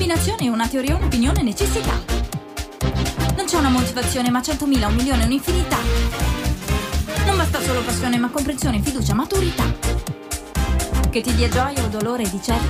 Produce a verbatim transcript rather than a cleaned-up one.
combinazione, una teoria, un'opinione, necessità. Non c'è una motivazione, ma centomila, un milione, un'infinità. Non basta solo passione, ma comprensione, fiducia, maturità. Che ti dia gioia o dolore di certo